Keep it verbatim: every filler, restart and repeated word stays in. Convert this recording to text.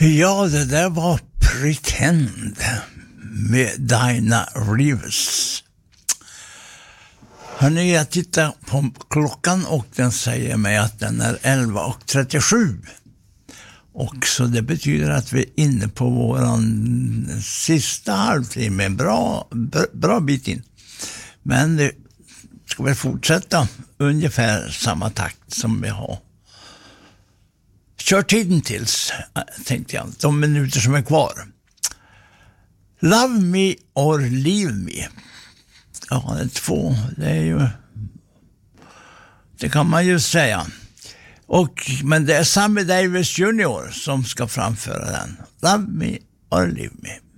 Ja, det där var Pretend med Dinah Reeves. Hörrni, jag tittar på klockan och den säger mig att den är elva och trettiosju. Och så det betyder att vi är inne på våran sista halvtimme. Bra, bra bit in. Men det ska väl fortsätta ungefär samma takt som vi har. Kör tiden tills, tänkte jag, de minuter som är kvar. Love me or leave me. Ja, det är två. Det är ju... Det kan man ju säga. Och, men det är Sammy Davis junior som ska framföra den. Love me or leave me.